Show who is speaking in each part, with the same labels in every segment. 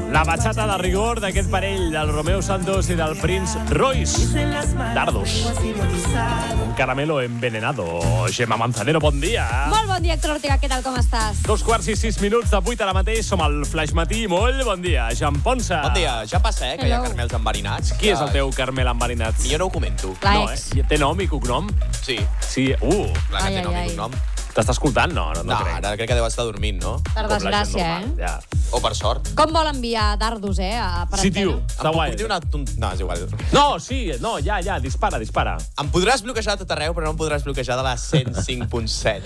Speaker 1: La bachata de rigor d'aquest parell del Romeo Santos i del Prince Royce. Dardos. Un caramelo envenenado. Gemma Manzanero, bon dia.
Speaker 2: Molt bon dia, Héctor Ortega, què tal, com estàs?
Speaker 1: 2:06 de 8 ara mateix, som al Flash Matí. Molt bon dia, Jean Ponsa.
Speaker 3: Bon dia, ja passa, que hi ha carmels enverinats.
Speaker 1: Qui és el teu carmel enverinat?
Speaker 3: Jo no ho comento.
Speaker 2: L'ex.
Speaker 1: No, té nom i cognom?
Speaker 3: Sí.
Speaker 1: Sí,
Speaker 3: Clar que té nom i cognom.
Speaker 1: T'està escoltant? No crec.
Speaker 3: Ara crec que deu estar dormint, no?
Speaker 2: Per
Speaker 1: Com la gent
Speaker 2: desgràcia,
Speaker 1: normal, ja.
Speaker 3: O per sort.
Speaker 2: Com vol enviar dardos, per
Speaker 1: Sí,
Speaker 2: antena?
Speaker 1: tio, està guai.
Speaker 3: No, és igual.
Speaker 1: No, sí, no, ja, dispara.
Speaker 3: Em podràs bloquejar a tot arreu, però no em podràs bloquejar de la 105.7.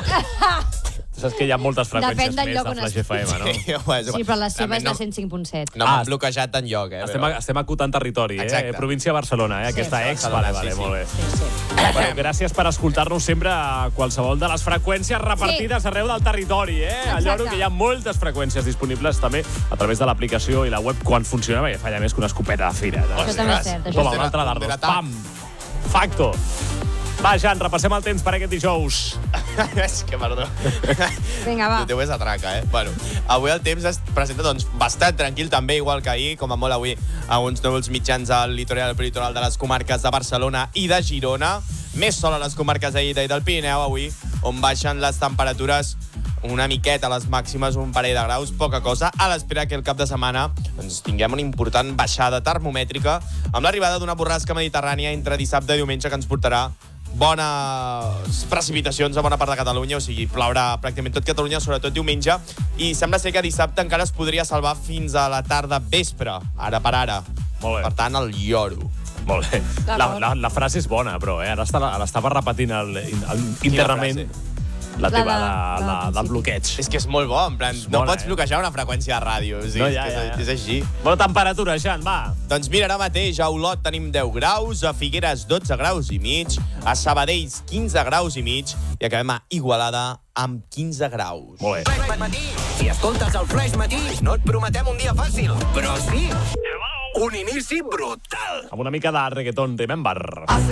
Speaker 1: Saps que hi ha moltes freqüències
Speaker 2: Depèn del
Speaker 1: més
Speaker 2: lloc
Speaker 1: de
Speaker 2: on
Speaker 1: Flash
Speaker 2: estiguis.
Speaker 1: FM, no?
Speaker 2: Sí, però la seva és la
Speaker 3: No
Speaker 2: 105.7.
Speaker 3: m'han bloquejat enlloc,
Speaker 1: Estem acotant territori,
Speaker 3: Exacte.
Speaker 1: Província de Barcelona, aquesta ex. Vale,
Speaker 3: sí.
Speaker 1: molt bé.
Speaker 2: Sí.
Speaker 1: Bueno, gràcies per escoltar-nos sempre a qualsevol de les freqüències repartides arreu del territori, A Lloro, que hi ha moltes freqüències disponibles també a través de l'aplicació i la web quan funciona, perquè falla més que una escopeta de fira.
Speaker 2: Això també és cert.
Speaker 1: Toma, un altre dardos. Pam! Facto! Va, Jan, repassem el temps per aquest dijous.
Speaker 3: És que, perdó.
Speaker 2: Vinga, va.
Speaker 3: El teu és atraca, Bueno, avui el temps es presenta bastant tranquil, també, igual que ahir, com a molt avui, a uns núvols mitjans al litoral i al peritoral de les comarques de Barcelona i de Girona. Més sol a les comarques de Lleida i del Pirineu avui, on baixen les temperatures una miqueta, les màximes un parell de graus, poca cosa, a l'espera que el cap de setmana tinguem una important baixada termomètrica amb l'arribada d'una borrasca mediterrània entre dissabte i diumenge que ens portarà bones precipitacions a bona part de Catalunya, o sigui, plourà pràcticament tot Catalunya, sobretot diumenge, i sembla ser que dissabte encara es podria salvar fins a la tarda vespre, ara per ara.
Speaker 1: Molt bé.
Speaker 3: Per tant, el lloro.
Speaker 1: Molt bé. La frase és bona, però, Ara l'estava repetint internament. La teva, del bloqueig.
Speaker 3: És que és molt bo, en plan, no pots bloquejar una freqüència de ràdio, o sigui,
Speaker 1: No,
Speaker 3: és així.
Speaker 1: Bona temperatura, Jan, va.
Speaker 3: Doncs mira, ara mateix a Olot tenim 10 graus, a Figueres 12 graus i mig, a Sabadell 15 graus i mig i acabem a Igualada amb 15 graus.
Speaker 1: Molt bé.
Speaker 4: Si escoltes el Flash Matí, no et prometem un dia fàcil, però sí un inici brutal.
Speaker 1: Amb una mica de reggaeton, remember.